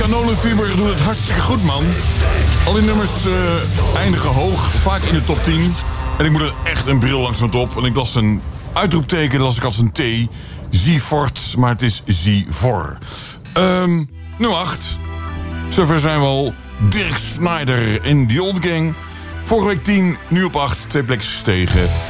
Nolan Fieber doet het hartstikke goed, man. Al die nummers eindigen hoog, vaak in de top 10. En ik moet er echt een bril langs mijn top. En ik las een uitroepteken, las ik als een T. Ziefort, maar het is Zivor. Nummer 8. Zover zijn we al. Dirk Snyder in The Old Gang. Vorige week 10, nu op 8. 2 plekjes gestegen.